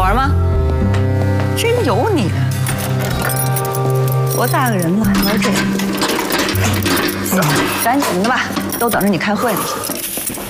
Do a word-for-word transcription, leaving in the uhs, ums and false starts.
好玩吗？真有你！多大个人了还玩这个？赶紧的吧，都等着你开会呢。